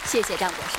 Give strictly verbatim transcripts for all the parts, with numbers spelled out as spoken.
谢谢张博士。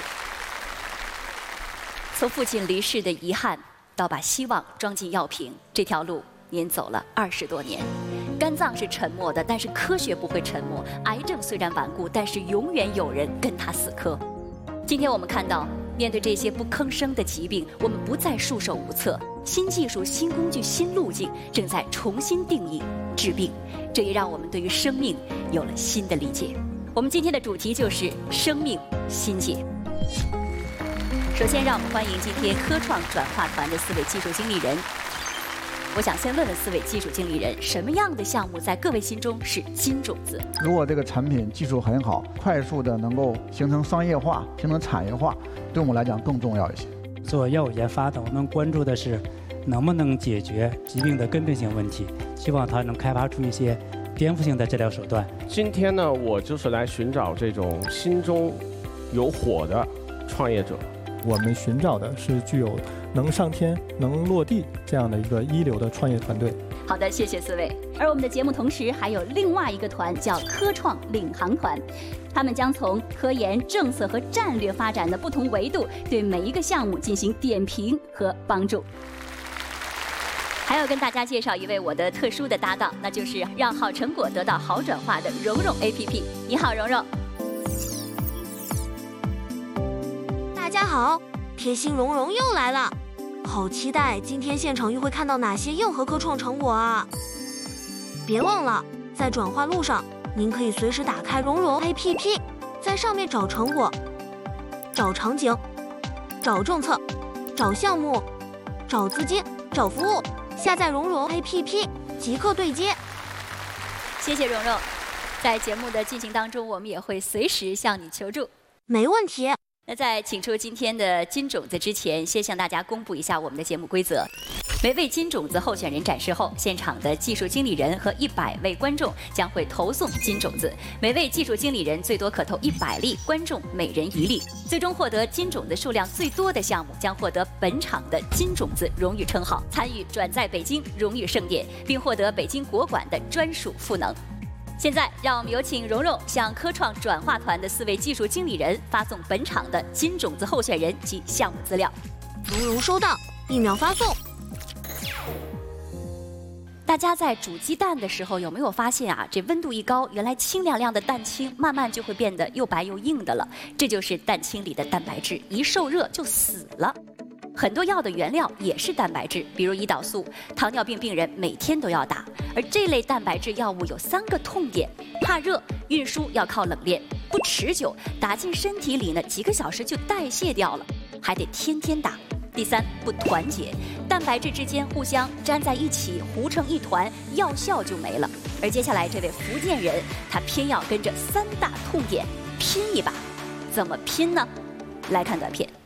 从父亲离世的遗憾到把希望装进药瓶，这条路您走了二十多年。肝脏是沉默的，但是科学不会沉默。癌症虽然顽固，但是永远有人跟它死磕。今天我们看到，面对这些不吭声的疾病，我们不再束手无策。新技术、新工具、新路径正在重新定义治病，这也让我们对于生命有了新的理解。我们今天的主题就是生命新界。首先，让我们欢迎今天科创转化团的四位技术经理人。我想先问问四位技术经理人，什么样的项目在各位心中是金种子？ 如果这个产品技术很好，快速的能够形成商业化、形成产业化，对我们来讲更重要一些。 做药物研发的，我们关注的是能不能解决疾病的根本性问题，希望它能开发出一些颠覆性的治疗手段。 今天呢，我就是来寻找这种心中有火的创业者。 我们寻找的是具有能上天、能落地这样的一个一流的创业团队。 好的，谢谢四位。而我们的节目同时还有另外一个团，叫科创领航团，他们将从科研、政策和战略发展的不同维度，对每一个项目进行点评和帮助。还要跟大家介绍一位我的特殊的搭档，那就是让好成果得到好转化的蓉蓉 A P P。你好，蓉蓉。 大家好，贴心蓉蓉又来了，好期待今天现场又会看到哪些硬核科创成果啊！别忘了，在转化路上，您可以随时打开蓉蓉 A P P， 在上面找成果、找场景、找政策、找项目、找资金、找服务。下载蓉蓉 A P P， 即刻对接。 谢谢蓉蓉，在节目的进行当中，我们也会随时向你求助。 没问题。 那在请出今天的金种子之前，先向大家公布一下我们的节目规则。每位金种子候选人展示后，现场的技术经理人和一百位观众将会投送金种子。每位技术经理人最多可投一百粒，观众每人一粒。最终获得金种子数量最多的项目将获得本场的金种子荣誉称号，参与转在北京荣誉盛典，并获得北京国馆的专属赋能。现在，让我们有请蓉蓉向科创转化团的四位技术经理人发送本场的金种子候选人及项目资料。 蓉蓉收到，一秒发送。 大家在煮鸡蛋的时候有没有发现啊？这温度一高，原来清亮亮的蛋清慢慢就会变得又白又硬的了。这就是蛋清里的蛋白质，一受热就死了。很多药的原料也是蛋白质，比如胰岛素，糖尿病病人每天都要打。而这类蛋白质药物有三个痛点：怕热，运输要靠冷链，不持久，打进身体里呢几个小时就代谢掉了，还得天天打。第三，不团结，蛋白质之间互相粘在一起，糊成一团，药效就没了。而接下来这位福建人，他偏要跟着三大痛点拼一把，怎么拼呢？来看短片。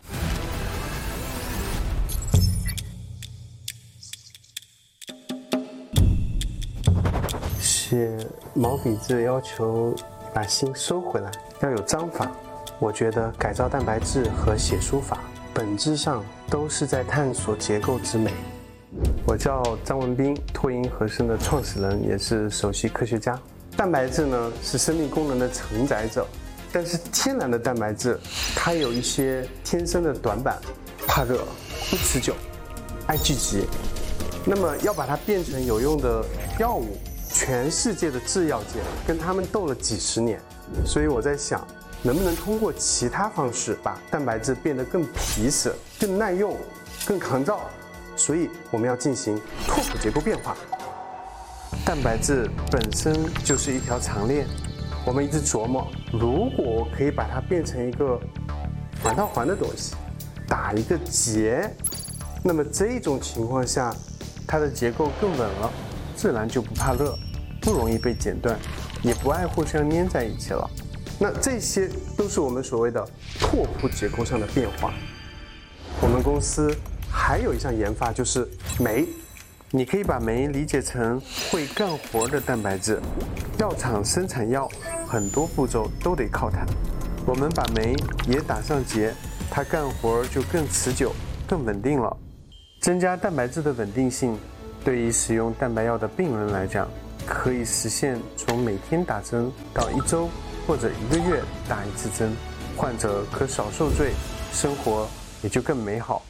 写毛笔字要求把心收回来，要有章法。我觉得改造蛋白质和写书法本质上都是在探索结构之美。我叫张文斌，拓银合生的创始人，也是首席科学家。蛋白质呢是生命功能的承载者，但是天然的蛋白质它有一些天生的短板，怕热、不持久、爱聚集。那么要把它变成有用的药物，全世界的制药界跟他们斗了几十年，所以我在想，能不能通过其他方式把蛋白质变得更皮实、更耐用、更抗造？所以我们要进行拓扑结构变化。蛋白质本身就是一条长链，我们一直琢磨，如果我可以把它变成一个环套环的东西，打一个结，那么这种情况下，它的结构更稳了，自然就不怕热，不容易被剪断，也不爱互相粘在一起了。那这些都是我们所谓的拓扑结构上的变化。我们公司还有一项研发就是酶，你可以把酶理解成会干活的蛋白质。药厂生产药很多步骤都得靠它，我们把酶也打上结，它干活就更持久、更稳定了。增加蛋白质的稳定性，对于使用蛋白药的病人来讲，可以实现从每天打针到一周或者一个月打一次针， 患者可少受罪，生活也就更美好。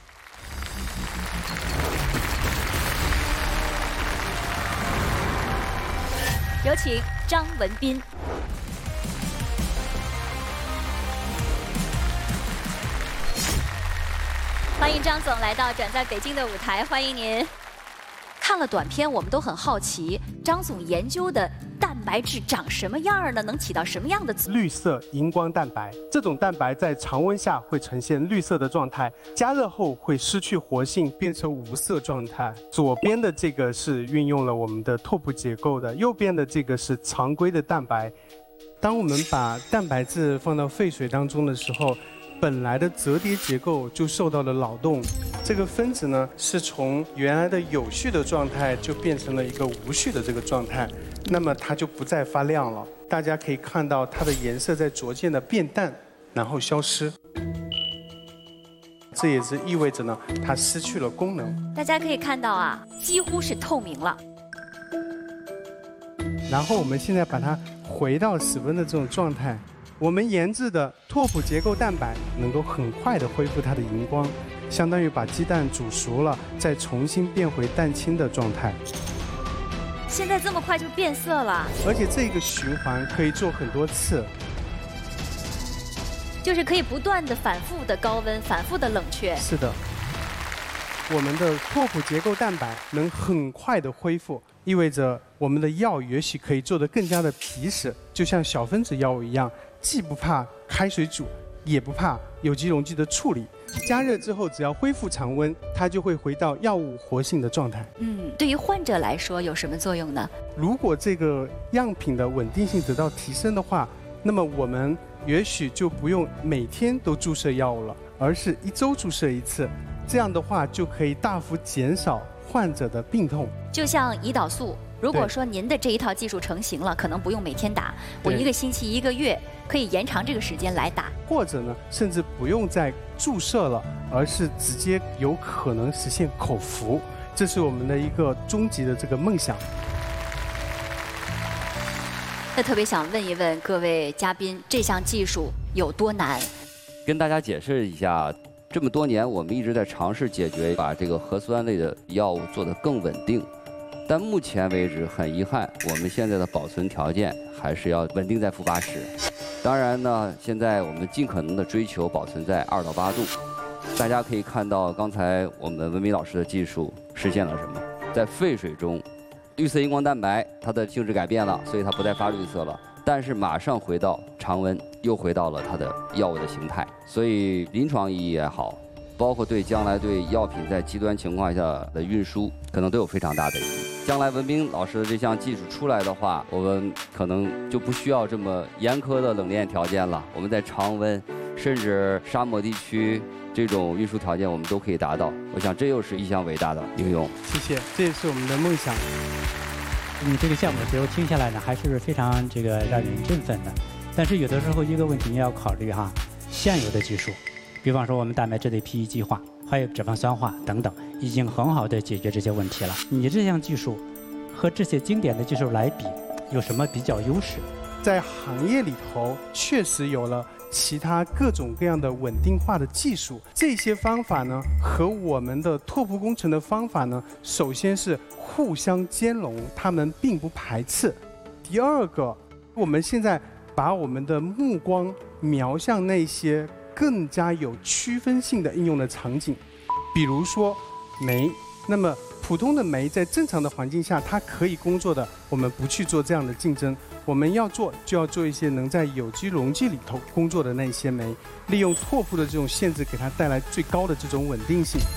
有请张文斌。欢迎张总来到转在北京的舞台，欢迎您。看了短片，我们都很好奇，张总研究的蛋白质长什么样呢？能起到什么样的作用？ 绿色荧光蛋白，这种蛋白在常温下会呈现绿色的状态，加热后会失去活性，变成无色状态。左边的这个是运用了我们的拓扑结构的，右边的这个是常规的蛋白。当我们把蛋白质放到沸水当中的时候，本来的折叠结构就受到了扰动，这个分子呢是从原来的有序的状态就变成了一个无序的这个状态，那么它就不再发亮了。大家可以看到它的颜色在逐渐的变淡，然后消失。这也是意味着呢，它失去了功能。 大家可以看到啊，几乎是透明了。 然后我们现在把它回到室温的这种状态。我们研制的拓扑结构蛋白能够很快的恢复它的荧光，相当于把鸡蛋煮熟了，再重新变回蛋清的状态。 现在这么快就变色了， 而且这个循环可以做很多次， 就是可以不断的反复的高温、反复的冷却。 是的，我们的拓扑结构蛋白能很快的恢复，意味着我们的药也许可以做得更加的皮实，就像小分子药物一样。既不怕开水煮，也不怕有机溶剂的处理。加热之后，只要恢复常温，它就会回到药物活性的状态。 嗯，对于患者来说有什么作用呢？ 如果这个样品的稳定性得到提升的话，那么我们也许就不用每天都注射药物了，而是一周注射一次。这样的话，就可以大幅减少患者的病痛。 就像胰岛素。如果说您的这一套技术成型了，可能不用每天打，我一个星期、一个月可以延长这个时间来打， 或者呢，甚至不用再注射了，而是直接有可能实现口服，这是我们的一个终极的这个梦想。 那特别想问一问各位嘉宾，这项技术有多难？ 跟大家解释一下，这么多年我们一直在尝试解决，把这个核酸类的药物做得更稳定。但目前为止，很遗憾，我们现在的保存条件还是要稳定在负八十。当然呢，现在我们尽可能的追求保存在二到八度。大家可以看到，刚才我们文明老师的技术实现了什么？在沸水中，绿色荧光蛋白它的性质改变了，所以它不再发绿色了，但是马上回到常温，又回到了它的药物的形态。所以临床意义也好，包括对将来对药品在极端情况下的运输，可能都有非常大的意义。将来文斌老师的这项技术出来的话，我们可能就不需要这么严苛的冷链条件了。我们在常温，甚至沙漠地区这种运输条件，我们都可以达到。我想这又是一项伟大的应用。 谢谢，这也是我们的梦想。 你这个项目的时候听下来呢，还是非常这个让人振奋的。但是有的时候一个问题你要考虑哈，现有的技术，比方说我们蛋白质的 P E 计划，还有脂肪酸化等等，已经很好的解决这些问题了。你这项技术和这些经典的技术来比，有什么比较优势？ 在行业里头，确实有了其他各种各样的稳定化的技术。这些方法呢，和我们的拓扑工程的方法呢，首先是互相兼容，它们并不排斥。第二个，我们现在把我们的目光瞄向那些更加有区分性的应用的场景，比如说酶。那么普通的酶在正常的环境下它可以工作的，我们不去做这样的竞争。我们要做就要做一些能在有机溶剂里头工作的那些酶，利用拓扑的这种限制，给它带来最高的这种稳定性。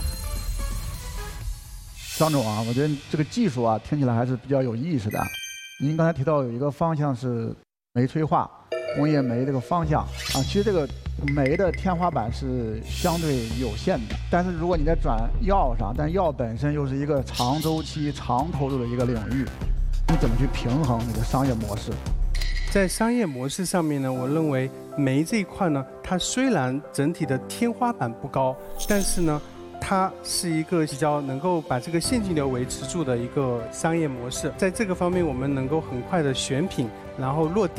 张总啊，我觉得这个技术啊听起来还是比较有意思的。您刚才提到有一个方向是酶催化、工业酶这个方向啊，其实这个酶的天花板是相对有限的，但是如果你在转药上，但药本身又是一个长周期、长投入的一个领域，你怎么去平衡你的商业模式？ 在商业模式上面呢，我认为酶这一块呢，它虽然整体的天花板不高，但是呢，它是一个比较能够把这个现金流维持住的一个商业模式。在这个方面，我们能够很快的选品，然后落地。